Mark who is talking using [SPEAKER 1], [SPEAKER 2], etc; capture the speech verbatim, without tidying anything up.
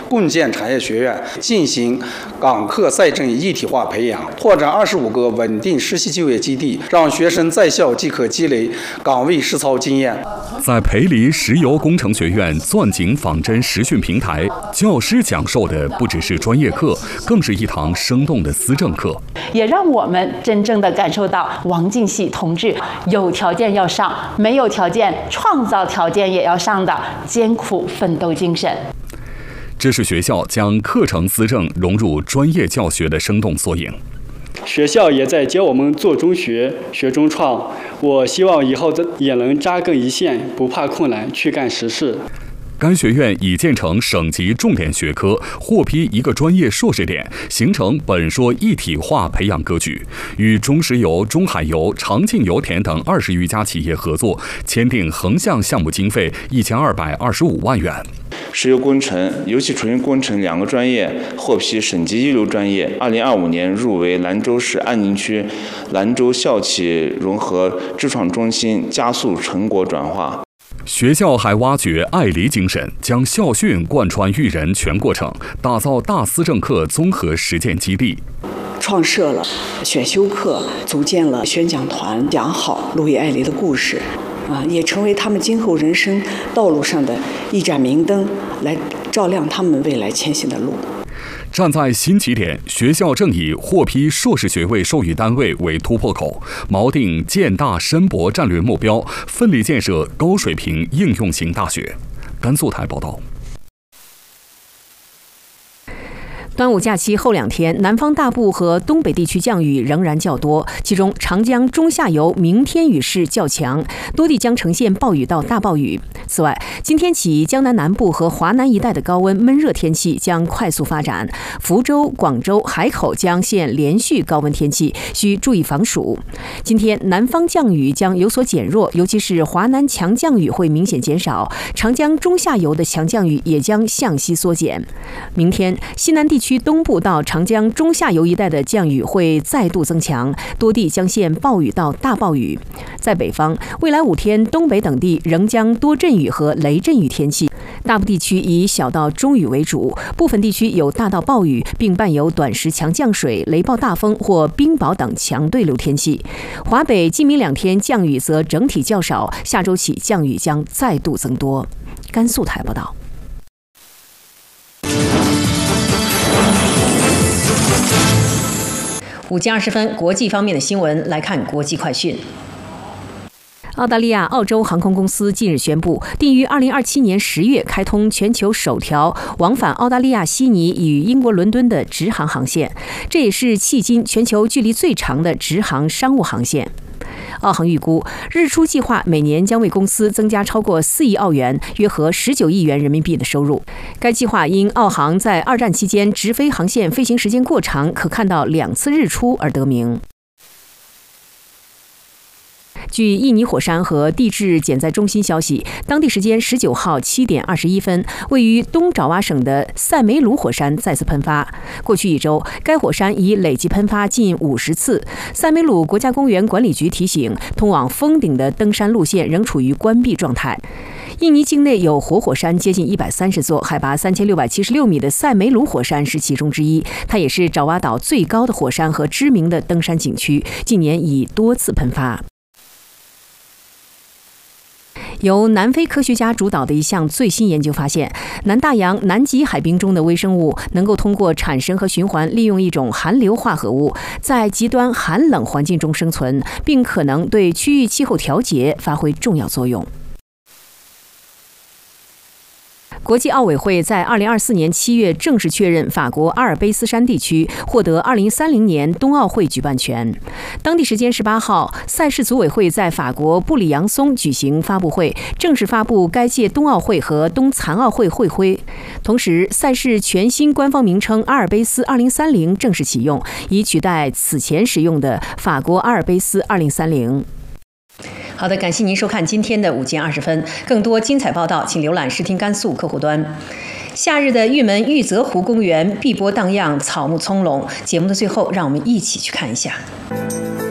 [SPEAKER 1] 共建产业学院，进行岗课赛政一体化培养，拓展二十五个稳定实习就业基地，让学生在校即可积累岗位实操经验。
[SPEAKER 2] 在培黎石油工程学院钻井仿真实训平台，教师讲授的不只是专业课，更是一堂生动的思政课，
[SPEAKER 3] 也让我们真正的感受到王进喜同志有条件要上，没有条件创造条件也要上的艰苦奋斗精神。
[SPEAKER 2] 这是学校将课程思政融入专业教学的生动缩影。
[SPEAKER 4] 学校也在教我们做中学、学中创。我希望以后也能扎根一线，不怕困难，去干实事。
[SPEAKER 2] 该学院已建成省级重点学科，获批一个专业硕士点，形成本硕一体化培养格局。与中石油、中海油、长庆油田等二十余家企业合作，签订横向项目经费一千二百二十五万元。
[SPEAKER 5] 石油工程、油气纯工程两个专业获批省级一流专业，二零二五年入围兰州市安宁区兰州校企融合智创中心，加速成果转化。
[SPEAKER 2] 学校还挖掘爱黎精神，将校训贯穿育人全过程，打造大思政课综合实践基地。
[SPEAKER 6] 创设了选修课，组建了宣讲团，讲好路易爱黎的故事，啊，也成为他们今后人生道路上的一盏明灯，来照亮他们未来前行的路。
[SPEAKER 2] 站在新起点，学校正以获批硕士学位授予单位为突破口，锚定建大深博战略目标，奋力建设高水平应用型大学。甘肃台报道。
[SPEAKER 7] 端午假期后两天，南方大部和东北地区降雨仍然较多，其中长江中下游明天雨势较强，多地将呈现暴雨到大暴雨。此外，今天起，江南南部和华南一带的高温闷热天气将快速发展，福州、广州、海口将现连续高温天气，需注意防暑。今天南方降雨将有所减弱，尤其是华南强降雨会明显减少，长江中下游的强降雨也将向西缩减。明天，西南地区区东部到长江中下游一带的降雨会再度增强，多地将现暴雨到大暴雨。在北方，未来五天，东北等地仍将多阵雨和雷阵雨天气，大部地区以小到中雨为主，部分地区有大到暴雨，并伴有短时强降水、雷暴大风或冰雹等强对流天气。华北今明两天降雨则整体较少，下周起降雨将再度增多。甘肃台报道。五点二十分，国际方面的新闻来看国际快讯。澳大利亚、澳洲航空公司近日宣布，定于二零二七年十月开通全球首条往返澳大利亚悉尼与英国伦敦的直航航线，这也是迄今全球距离最长的直航商务航线。澳航预估，日出计划每年将为公司增加超过四亿澳元，约合十九亿元人民币的收入。该计划因澳航在二战期间直飞航线飞行时间过长，可看到两次日出而得名。据印尼火山和地质减灾中心消息，当地时间十九号七点二十一分，位于东爪哇省的塞梅鲁火山再次喷发。过去一周，该火山已累计喷发近五十次。塞梅鲁国家公园管理局提醒，通往峰顶的登山路线仍处于关闭状态。印尼境内有活火山接近一百三十座，海拔三千六百七十六米的塞梅鲁火山是其中之一。它也是爪哇岛最高的火山和知名的登山景区，近年已多次喷发。由南非科学家主导的一项最新研究发现，南大洋南极海冰中的微生物能够通过产生和循环利用一种含硫化合物，在极端寒冷环境中生存，并可能对区域气候调节发挥重要作用。国际奥委会在二零二四年七月正式确认法国阿尔卑斯山地区获得二零三零年冬奥会举办权。当地时间十八号，赛事组委会在法国布里扬松举行发布会，正式发布该届冬奥会和冬残奥会会徽。同时，赛事全新官方名称阿尔卑斯二零三零正式启用，以取代此前使用的法国阿尔卑斯二零三零。好的，感谢您收看今天的午间二十分。更多精彩报道，请浏览视听甘肃客户端。夏日的玉门玉泽湖公园碧波荡漾，草木葱茏。节目的最后，让我们一起去看一下。